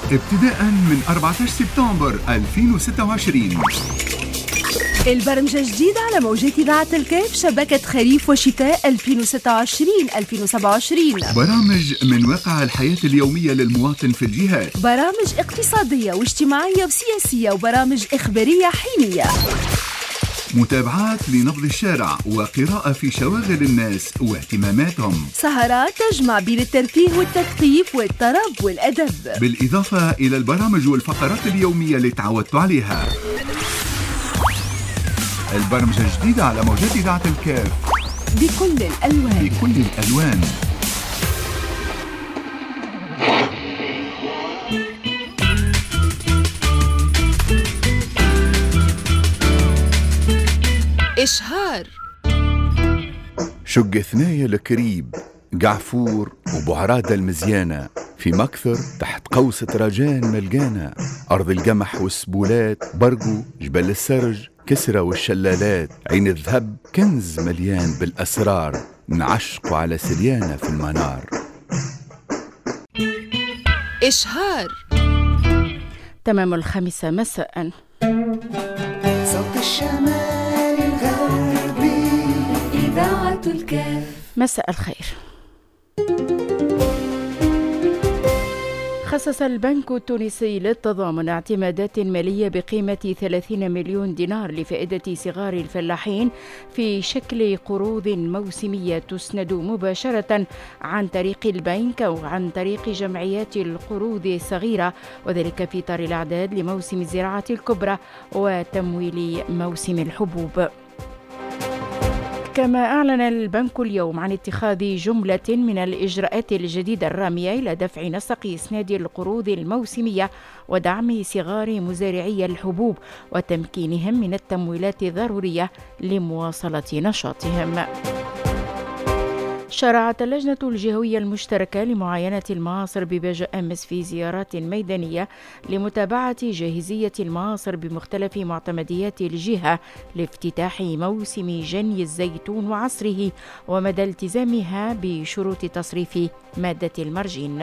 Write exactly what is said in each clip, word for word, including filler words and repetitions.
ابتداء من أربعة عشر سبتمبر ألفين وستة وعشرين. البرمجة جديدة على موجات إذاعة الكيف، شبكة خريف وشتاء ألفين وستة وعشرين ألفين وسبعة وعشرين. برامج من واقع الحياة اليومية للمواطن في الجهات، برامج اقتصادية واجتماعية وسياسية، وبرامج إخبارية حينية. متابعات لنبض الشارع وقراءة في شواغل الناس واهتماماتهم. سهرات تجمع بين الترفيه والتثقيف والطرب والأدب، بالإضافة إلى البرامج والفقرات اليومية اللي تعودتوا عليها. البرمجة الجديدة على موجات إذاعة الكيف بكل الألوان بكل الألوان. إشهار شق ثنايا الكريب، قعفور وبعرادة المزيانة، في مكثر تحت قوس تراجان ملقانا، أرض القمح والسبولات، برقو جبل السرج، كسرة والشلالات، عين الذهب كنز مليان بالأسرار، نعشق على سليانة في المنار. إشهار تمام الخامسة مساء. صوت الشمال الغربي إذاعة الكيف. مساء الخير. خصص البنك التونسي للتضامن اعتمادات مالية بقيمة ثلاثين مليون دينار لفائدة صغار الفلاحين في شكل قروض موسمية تسند مباشرة عن طريق البنك أو عن طريق جمعيات القروض الصغيرة، وذلك في إطار الأعداد لموسم الزراعة الكبرى وتمويل موسم الحبوب. كما أعلن البنك اليوم عن اتخاذ جملة من الإجراءات الجديدة الرامية إلى دفع نسق إسناد القروض الموسمية ودعم صغار مزارعي الحبوب وتمكينهم من التمويلات الضرورية لمواصلة نشاطهم. شرعت اللجنة الجهوية المشتركة لمعاينة المعاصر بباجة أمس في زيارات ميدانية لمتابعة جاهزية المعاصر بمختلف معتمديات الجهة لافتتاح موسم جني الزيتون وعصره ومدى التزامها بشروط تصريف مادة المرجين.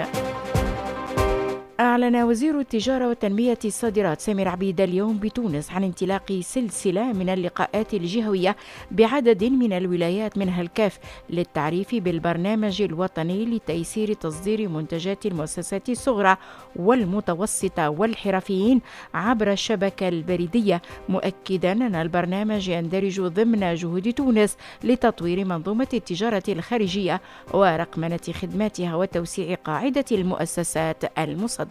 أعلن وزير التجارة وتنمية الصادرات سامر عبيد اليوم بتونس عن انطلاق سلسلة من اللقاءات الجهوية بعدد من الولايات منها الكاف للتعريف بالبرنامج الوطني لتيسير تصدير منتجات المؤسسات الصغرى والمتوسطة والحرفيين عبر الشبكة البريدية، مؤكدا أن البرنامج يندرج ضمن جهود تونس لتطوير منظومة التجارة الخارجية ورقمنة خدماتها وتوسيع قاعدة المؤسسات المصدرة.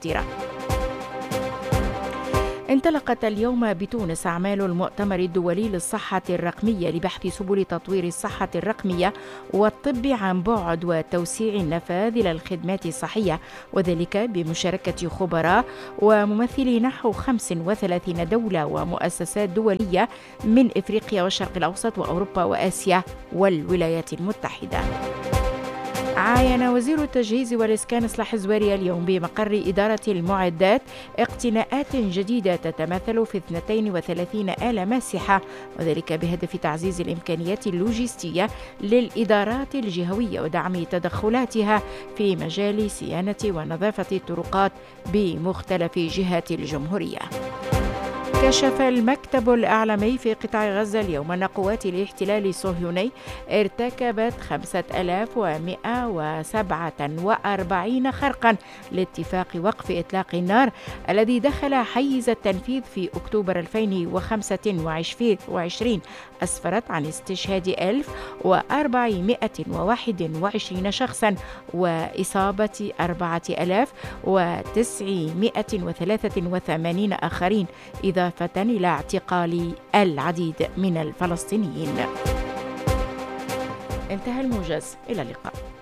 انطلقت اليوم بتونس أعمال المؤتمر الدولي للصحة الرقمية لبحث سبل تطوير الصحة الرقمية والطب عن بعد وتوسيع النفاذ إلى الخدمات الصحية، وذلك بمشاركة خبراء وممثلي نحو خمس وثلاثين دولة ومؤسسات دولية من إفريقيا والشرق الأوسط وأوروبا وآسيا والولايات المتحدة. عاين وزير التجهيز والإسكان إصلاح زواري اليوم بمقر إدارة المعدات اقتناءات جديدة تتمثل في اثنتين وثلاثين آلة ماسحة، وذلك بهدف تعزيز الإمكانيات اللوجستية للإدارات الجهوية ودعم تدخلاتها في مجال صيانة ونظافة الطرقات بمختلف جهات الجمهورية. كشف المكتب الإعلامي في قطاع غزة اليوم أن قوات الاحتلال الصهيوني ارتكبت خمسة آلاف ومئة وسبعة وأربعين خرقا لاتفاق وقف إطلاق النار الذي دخل حيز التنفيذ في أكتوبر ألفين وخمسة وعشرين، أسفرت عن استشهاد ألف وأربعمائة وواحد وعشرين شخصا وإصابة أربعة آلاف وتسعمائة وثلاثة وثمانين آخرين، إضافة إلى اعتقال العديد من الفلسطينيين. انتهى الموجز، إلى اللقاء.